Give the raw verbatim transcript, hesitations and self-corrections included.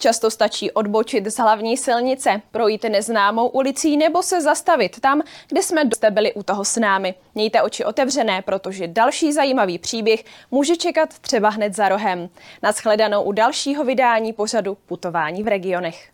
Často stačí odbočit z hlavní silnice, projít neznámou ulicí nebo se zastavit tam, kde jsme jste byli u toho s námi. Mějte oči otevřené, protože další zajímavý příběh může čekat třeba hned za rohem. Nashledanou u dalšího vydání pořadu Putování v regionech.